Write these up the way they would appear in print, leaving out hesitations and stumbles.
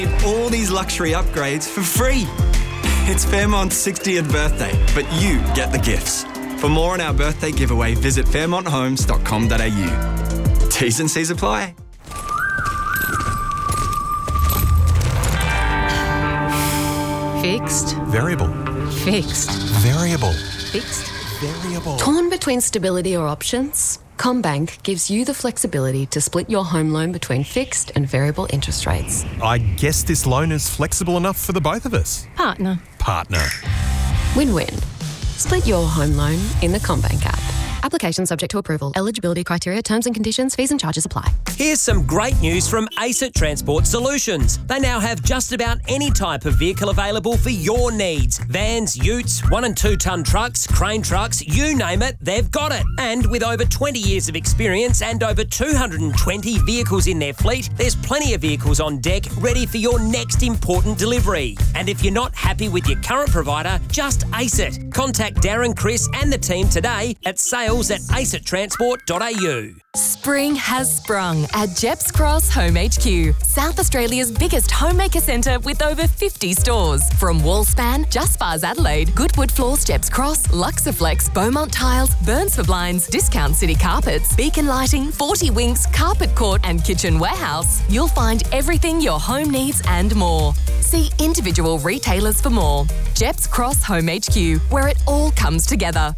All these luxury upgrades for free. It's Fairmont's 60th birthday, but you get the gifts. For more on our birthday giveaway, visit fairmonthomes.com.au. T's and C's apply. Fixed. Variable. Fixed. Variable. Fixed. Variable. Torn between stability or options? CommBank gives you the flexibility to split your home loan between fixed and variable interest rates. I guess this loan is flexible enough for the both of us. Partner. Win-win. Split your home loan in the CommBank app. Application subject to approval. Eligibility criteria, terms and conditions, fees and charges apply. Here's some great news from ACET Transport Solutions. They now have just about any type of vehicle available for your needs. Vans, utes, 1 and 2 tonne trucks, crane trucks, you name it, they've got it. And with over 20 years of experience and over 220 vehicles in their fleet, there's plenty of vehicles on deck ready for your next important delivery. And if you're not happy with your current provider, just ACET. Contact Darren, Chris and the team today at sales@acetransport.au. Spring has sprung at Jeps Cross Home HQ, South Australia's biggest homemaker centre with over 50 stores. From Wallspan, Just Bars Adelaide, Goodwood Floors, Jeps Cross, Luxaflex, Beaumont Tiles, Burns for Blinds, Discount City Carpets, Beacon Lighting, 40 Winks, Carpet Court and Kitchen Warehouse, you'll find everything your home needs and more. See individual retailers for more. Jeps Cross Home HQ, where it all comes together.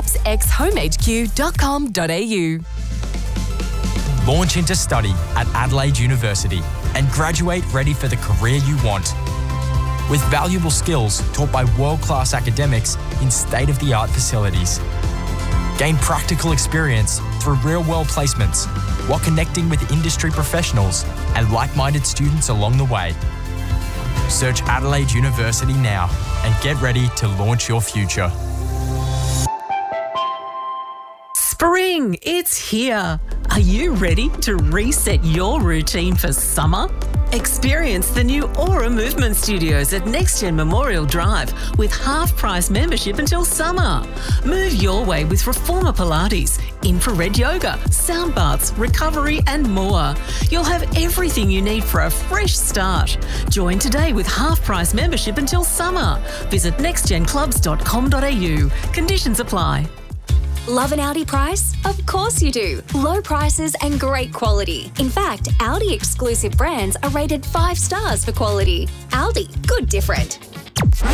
jepsxhomehq.com.au. Launch into study at Adelaide University and graduate ready for the career you want. With valuable skills taught by world-class academics in state-of-the-art facilities. Gain practical experience through real-world placements while connecting with industry professionals and like-minded students along the way. Search Adelaide University now and get ready to launch your future. Spring, it's here. Are you ready to reset your routine for summer? Experience the new Aura Movement Studios at NextGen Memorial Drive with half-price membership until summer. Move your way with Reformer Pilates, infrared yoga, sound baths, recovery and more. You'll have everything you need for a fresh start. Join today with half-price membership until summer. Visit nextgenclubs.com.au. Conditions apply. Love an Audi price? Of course you do. Low prices and great quality. In fact, Audi exclusive brands are rated 5 stars for quality. Aldi, good different.